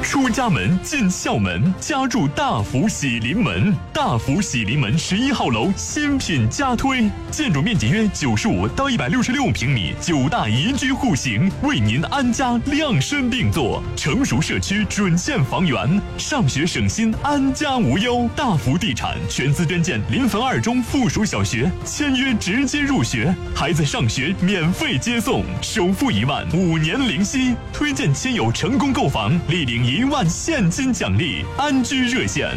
出家门进校门，家住大福喜临门。大福喜临门11号楼新品加推，建筑面积约95到166平米，9大宜居户型，为您安家量身定做。成熟社区准线房源，上学省心，安家无忧。大福地产全资捐建临汾2中附属小学，签约直接入学，孩子上学免费接送，首付1万，5年零息。推荐亲友成功购房，立领1万现金奖励。安居热线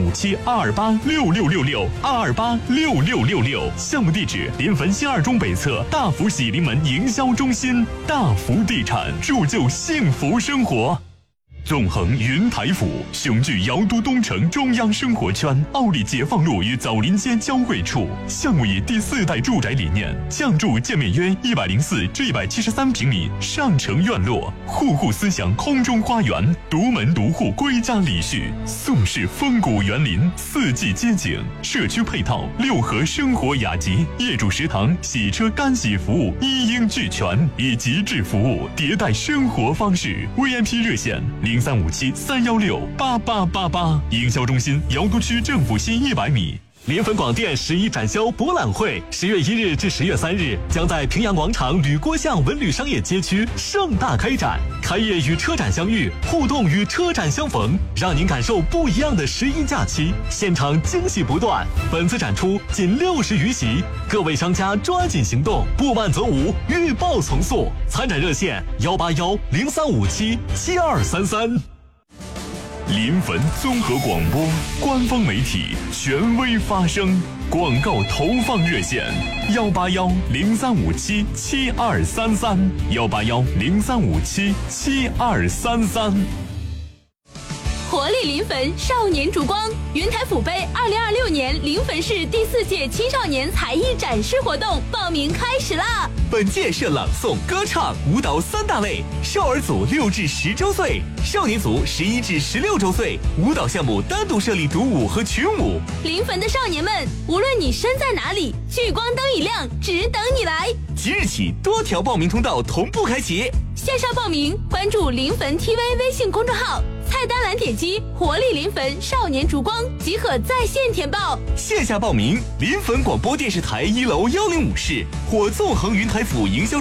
0357-228-6666，228-6666。项目地址：临汾新2中北侧大福喜临门营销中心。大福地产，铸就幸福生活。纵横云台府，雄踞瑶都东城中央生活圈，奥利解放路与枣林街交汇处。项目以第4代住宅理念，降筑建面约104至173平米上承院落，户户思想空中花园，独门独户归家礼序，宋式风骨园林，4季街景，社区配套6合生活雅集，业主食堂、洗车干洗服务一应俱全，以极致服务迭代生活方式。VIP 热线0357-316-8888，营销中心瑶都区政府西100米。临汾广电11展销博览会10月1日至10月3日将在平阳广场吕郭巷文旅商业街区盛大开展，开业与车展相遇，互动与车展相逢，让您感受不一样的11假期，现场惊喜不断。本次展出仅60余席，各位商家抓紧行动，不慢则无，预报从速。参展热线181-0357-7233。临汾综合广播官方媒体，权威发声。广告投放热线：181-0357-7233，181-0357-7233。 活力临汾少年烛光云台府杯2026年临汾市第4届青少年才艺展示活动报名开始啦！ 本届设朗诵、歌唱、舞蹈3大类，少儿组6至10周岁，少年组11至16周岁。舞蹈项目单独设立独舞和群舞。 临汾的少年们，无论你身在哪里，聚光灯一亮，只等你来。 即日起，多条报名通道同步开启。 线上报名，关注临汾 TV 微信公众号，菜单栏点击“活力临汾少年烛光”即可在线填报。 线下报名，临汾广播电视台1楼105室或纵横云台府营销